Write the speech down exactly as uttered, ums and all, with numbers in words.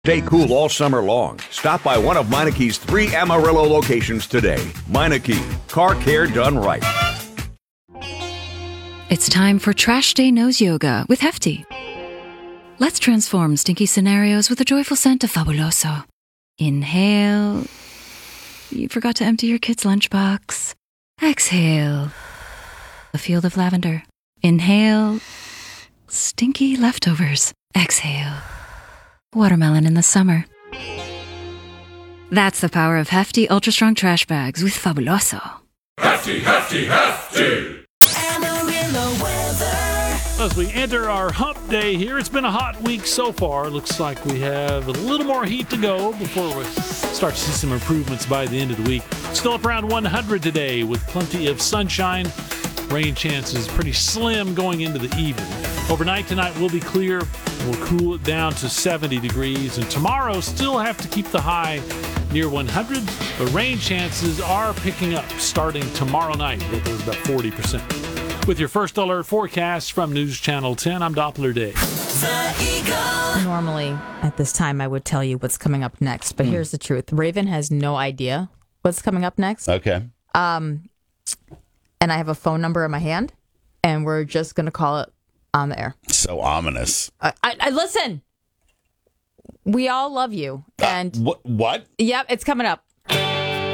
Stay cool all summer long. Stop by one of Meineke's three Amarillo locations today. Meineke, car care done right. It's time for Trash Day Nose Yoga with Hefty. Let's transform stinky scenarios with the joyful scent of Fabuloso. Inhale. You forgot to empty your kid's lunchbox. Exhale. A field of lavender. Inhale. Stinky leftovers. Exhale. Watermelon in the summer. That's the power of Hefty Ultra Strong Trash Bags with Fabuloso. Hefty, hefty, hefty! Amarillo weather. As we enter our hump day here, it's been a hot week so far. Looks like we have a little more heat to go before we start to see some improvements by the end of the week. Still up around one hundred today with plenty of sunshine. Rain chances pretty slim going into the evening. Overnight tonight will be clear. We'll cool it down to seventy degrees. And tomorrow still have to keep the high near one hundred. But rain chances are picking up starting tomorrow night. It goes about forty percent. With your first alert forecast from News Channel ten, I'm Doppler Dave. Normally, at this time, I would tell you what's coming up next. But mm. here's the truth. Raven has no idea what's coming up next. Okay. Um, and I have a phone number in my hand, and we're just going to call it on the air. So ominous. I, I, I listen. We all love you. And uh, wh- what? Yep, it's coming up.